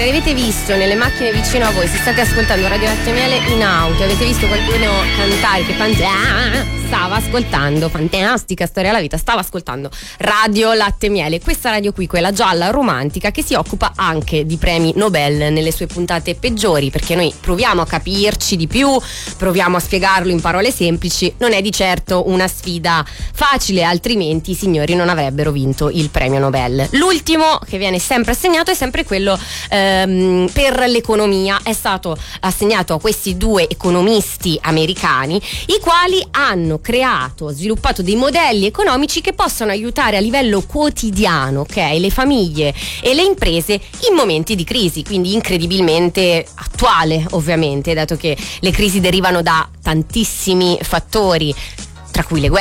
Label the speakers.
Speaker 1: avete visto nelle macchine vicino a voi, se state ascoltando Radio Latte e Miele in auto, avete visto qualcuno cantare che stava ascoltando, fantastica storia della vita, stava ascoltando Radio Latte e Miele, questa radio qui, quella gialla romantica, che si occupa anche di premi Nobel nelle sue puntate peggiori, perché noi proviamo a capirci di più, proviamo a spiegarlo in parole semplici, non è di certo una sfida facile, altrimenti i signori non avrebbero vinto il premio Nobel. L'ultimo che viene sempre assegnato è sempre quello per l'economia, è stato assegnato a questi due economisti americani, i quali hanno sviluppato dei modelli economici che possono aiutare a livello quotidiano, ok, le famiglie e le imprese in momenti di crisi, quindi incredibilmente attuale ovviamente, dato che le crisi derivano da tantissimi fattori, tra cui le guerre,